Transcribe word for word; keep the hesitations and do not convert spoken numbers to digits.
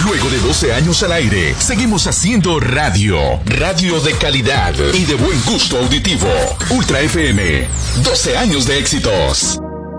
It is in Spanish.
Luego de doce años al aire, seguimos haciendo radio. Radio de calidad y de buen gusto auditivo. Ultra F M. doce años de éxitos.